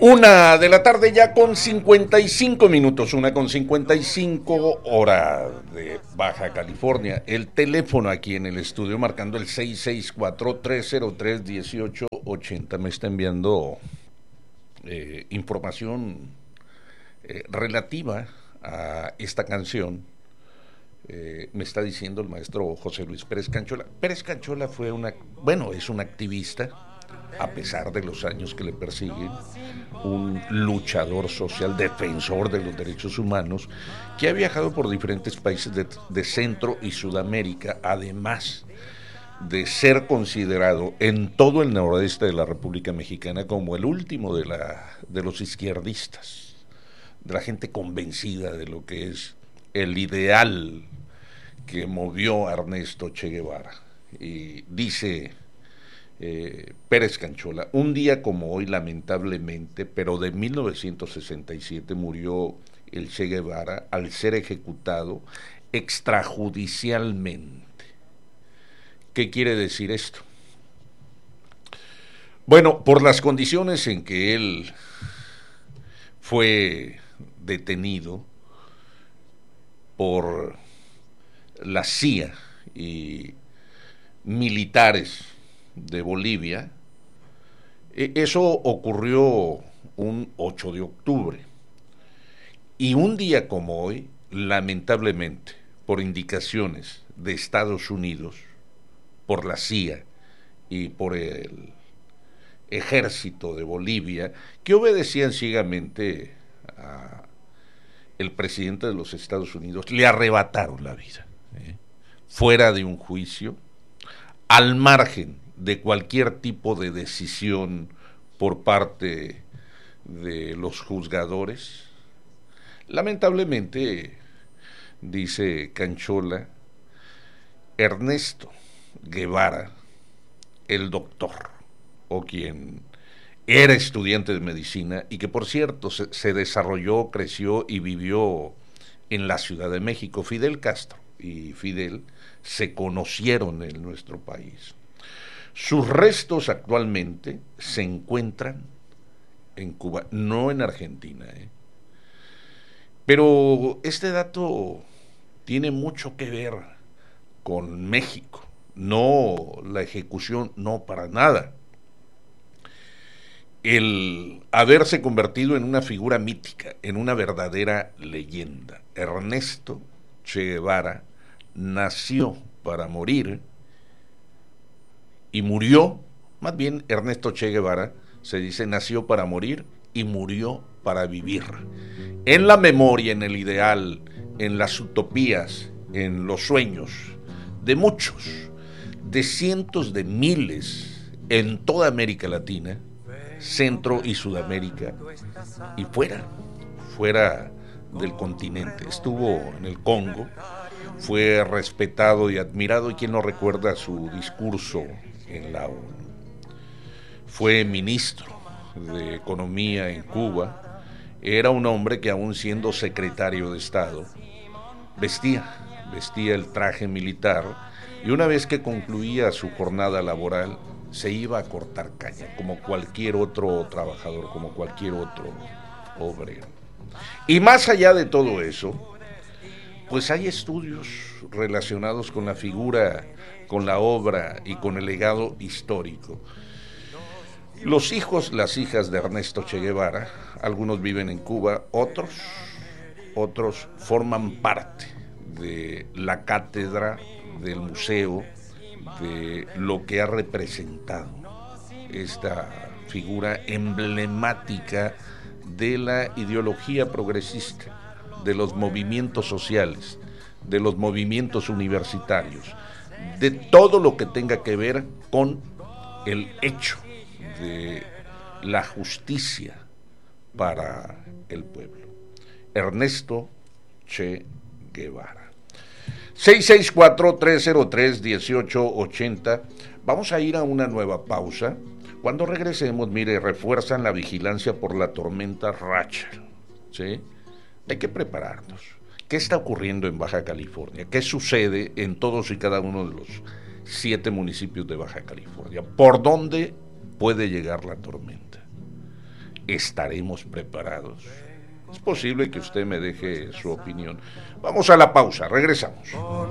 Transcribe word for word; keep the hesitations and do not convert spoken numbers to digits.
Una de la tarde ya con cincuenta y cinco minutos, una con cincuenta y cinco hora de Baja California. El teléfono aquí en el estudio marcando el seis seis cuatro, tres cero tres, uno ocho ocho cero. Me está enviando eh, información eh, relativa a esta canción. Eh, me está diciendo el maestro José Luis Pérez Canchola. Pérez Canchola fue una, bueno, es un activista, a pesar de los años que le persiguen, un luchador social, defensor de los derechos humanos, que ha viajado por diferentes países de, de Centro y Sudamérica, además de ser considerado en todo el noroeste de la República Mexicana como el último de, la, de los izquierdistas, de la gente convencida de lo que es el ideal que movió a Ernesto Che Guevara. Y dice eh, Pérez Canchola: un día como hoy, lamentablemente, pero de mil novecientos sesenta y siete, murió el Che Guevara al ser ejecutado extrajudicialmente. ¿Qué quiere decir esto? Bueno, por las condiciones en que él fue detenido por la C I A y militares de Bolivia, eso ocurrió un ocho de octubre. Y un día como hoy, lamentablemente, por indicaciones de Estados Unidos, por la C I A y por el ejército de Bolivia, que obedecían ciegamente a el presidente de los Estados Unidos, le arrebataron la vida, ¿eh? fuera de un juicio, al margen de cualquier tipo de decisión por parte de los juzgadores. Lamentablemente, dice Canchola, Ernesto Guevara, el doctor, o quien era estudiante de medicina y que, por cierto, se, se desarrolló, creció y vivió en la Ciudad de México. Fidel Castro y Fidel se conocieron en nuestro país. Sus restos actualmente se encuentran en Cuba, no en Argentina, ¿eh? Pero este dato tiene mucho que ver con México, no la ejecución, no para nada. El haberse convertido en una figura mítica, en una verdadera leyenda. Ernesto Che Guevara nació para morir y murió, más bien Ernesto Che Guevara se dice nació para morir y murió para vivir. En la memoria, en el ideal, en las utopías, en los sueños de muchos, de cientos de miles en toda América Latina, Centro y Sudamérica y fuera, fuera del continente. Estuvo en el Congo, fue respetado y admirado, y quien no recuerda su discurso en la ONU. Fue ministro de Economía en Cuba, era un hombre que, aún siendo secretario de Estado, vestía, vestía el traje militar, y una vez que concluía su jornada laboral, se iba a cortar caña, como cualquier otro trabajador, como cualquier otro obrero. Y más allá de todo eso, pues hay estudios relacionados con la figura, con la obra y con el legado histórico. Los hijos, las hijas de Ernesto Che Guevara, algunos viven en Cuba, otros, otros forman parte de la cátedra, del museo, de lo que ha representado esta figura emblemática de la ideología progresista, de los movimientos sociales, de los movimientos universitarios, de todo lo que tenga que ver con el hecho de la justicia para el pueblo. Ernesto Che Guevara. seis seis cuatro, tres cero tres, uno ocho ocho cero. Vamos a ir a una nueva pausa. Cuando regresemos, mire, refuerzan la vigilancia por la tormenta Rachel, ¿sí? Hay que prepararnos. ¿Qué está ocurriendo en Baja California? ¿Qué sucede en todos y cada uno de los siete municipios de Baja California? ¿Por dónde puede llegar la tormenta? ¿Estaremos preparados? Es posible que usted me deje su opinión. Vamos a la pausa, regresamos.